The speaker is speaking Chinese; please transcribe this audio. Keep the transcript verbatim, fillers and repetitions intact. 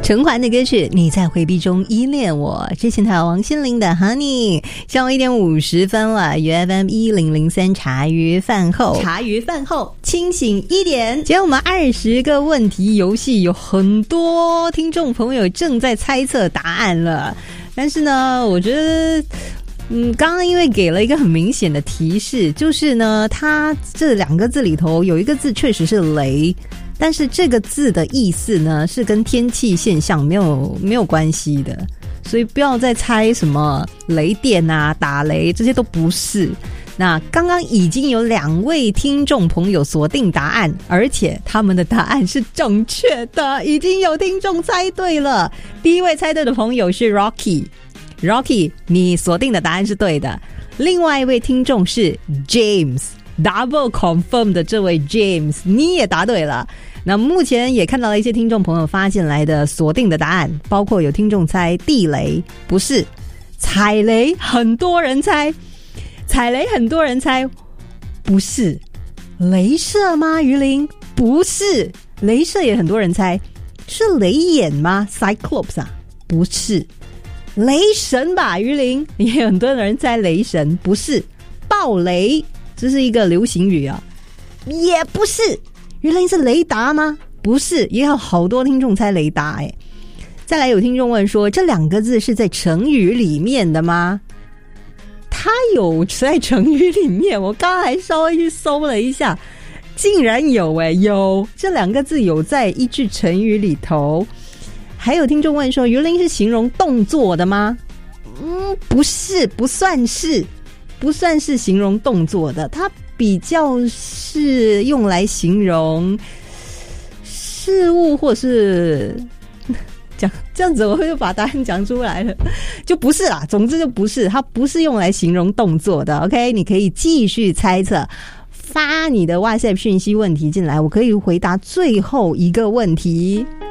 陈奂的歌曲《你在回避中依恋我》，之前还有王心凌的 Honey。下午一点五十分了，与 F M 一零零三茶余饭后，茶余饭后清醒一点。今天我们二十个问题游戏，有很多听众朋友正在猜测答案了，但是呢，我觉得。嗯，刚刚因为给了一个很明显的提示，就是呢，它这两个字里头有一个字确实是雷，但是这个字的意思呢是跟天气现象没有没有关系的，所以不要再猜什么雷电啊、打雷，这些都不是。那刚刚已经有两位听众朋友锁定答案，而且他们的答案是正确的，已经有听众猜对了。第一位猜对的朋友是 Rocky。Rocky， 你锁定的答案是对的。另外一位听众是 James， Double Confirm 的这位 James， 你也答对了。那目前也看到了一些听众朋友发进来的锁定的答案，包括有听众猜地雷，不是；踩雷，很多人猜；踩雷，很多人猜，不是；雷射吗？于林，不是；雷射也很多人猜，是雷眼吗 ？Cyclops 啊，不是。雷神吧，于林，也有很多人猜雷神，不是。暴雷，这是一个流行语啊，也不是。于林是雷达吗？不是，也有好多听众猜雷达哎。再来有听众问说，这两个字是在成语里面的吗？它有在成语里面，我刚刚还稍微去搜了一下，竟然有哎，有这两个字有在一句成语里头。还有听众问说，鱼鳞是形容动作的吗？嗯，不是，不算是，不算是形容动作的，它比较是用来形容事物，或是讲这样子，我就把答案讲出来了，就不是啦。总之就不是，它不是用来形容动作的。OK， 你可以继续猜测，发你的 WhatsApp 讯息问题进来，我可以回答最后一个问题。